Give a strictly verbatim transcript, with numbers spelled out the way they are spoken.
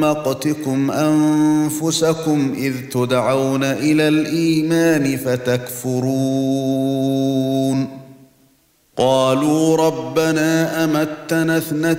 مقتكم أنفسكم إذ تدعون إلى الإيمان فتكفرون قالوا ربنا أمتنا اثنتين